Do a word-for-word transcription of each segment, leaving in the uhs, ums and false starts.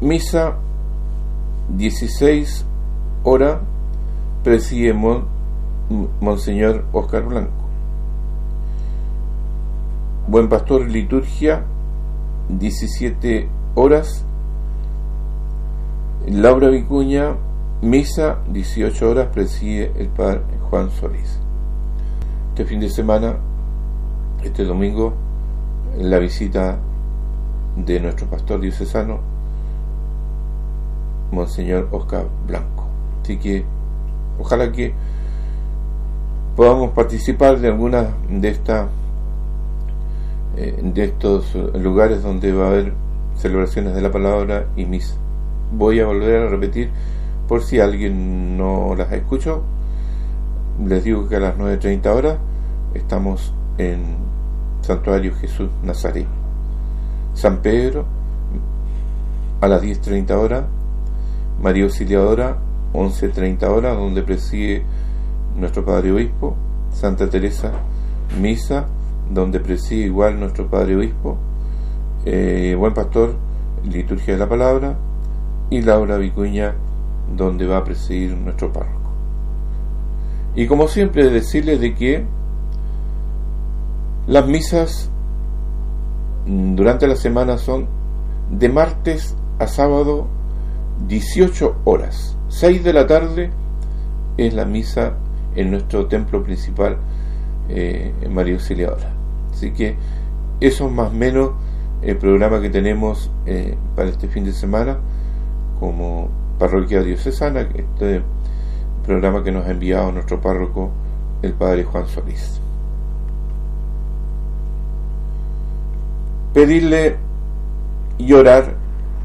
Misa, dieciséis horas, preside Mon, Monseñor Oscar Blanco. Buen Pastor, liturgia, diecisiete horas, Laura Vicuña. Misa, dieciocho horas, preside el Padre Juan Solís. Este fin de semana, este domingo, la visita de nuestro pastor diocesano, Monseñor Oscar Blanco. Así que ojalá que podamos participar de alguna de estas eh, de estos lugares donde va a haber celebraciones de la palabra y misa. Voy a volver a repetir por si alguien no las escuchó. Les digo que a las nueve treinta horas estamos en Santuario Jesús Nazareno. San Pedro, a las diez treinta horas, María Auxiliadora, once treinta horas, donde preside nuestro Padre Obispo. Santa Teresa, misa, donde preside igual nuestro Padre Obispo. eh, Buen Pastor, liturgia de la palabra, y Laura Vicuña, donde va a presidir nuestro párroco. Y como siempre, decirles de que las misas durante la semana son de martes a sábado, dieciocho horas. seis de la tarde es la misa en nuestro templo principal, eh, en María Auxiliadora. Así que eso es más o menos el programa que tenemos eh, para este fin de semana como parroquia diocesana, este programa que nos ha enviado nuestro párroco, el Padre Juan Solís. Pedirle y orar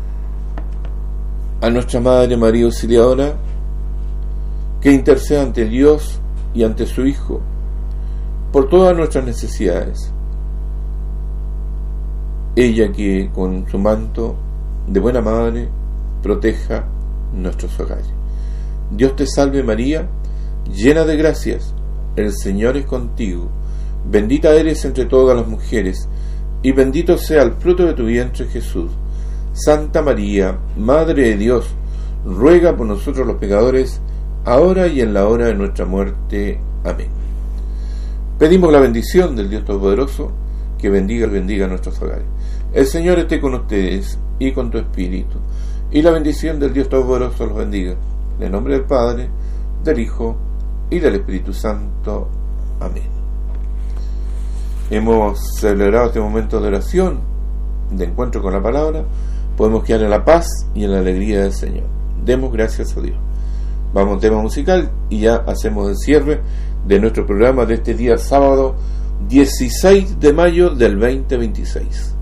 a nuestra Madre María Auxiliadora que interceda ante Dios y ante su Hijo por todas nuestras necesidades. Ella que con su manto de buena madre proteja nuestros hogares. Dios te salve María, llena de gracias, el Señor es contigo, bendita eres entre todas las mujeres, y bendito sea el fruto de tu vientre Jesús. Santa María, Madre de Dios, ruega por nosotros los pecadores, ahora y en la hora de nuestra muerte. Amén. Pedimos la bendición del Dios Todopoderoso, que bendiga y bendiga nuestros hogares. El Señor esté con ustedes y con tu espíritu, y la bendición del Dios Todopoderoso los bendiga. En el nombre del Padre, del Hijo y del Espíritu Santo. Amén. Hemos celebrado este momento de oración, de encuentro con la palabra. Podemos quedar en la paz y en la alegría del Señor. Demos gracias a Dios. Vamos a un tema musical y ya hacemos el cierre de nuestro programa de este día sábado dieciséis de mayo del veinte veintiséis.